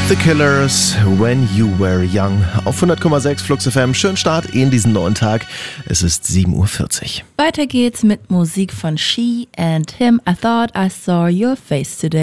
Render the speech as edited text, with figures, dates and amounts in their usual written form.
The Killers, When You Were Young. Auf 100,6 Flux FM. Schönen Start in diesen neuen Tag. Es ist 7:40 Uhr. Weiter geht's mit Musik von She and Him. I thought I saw your face today.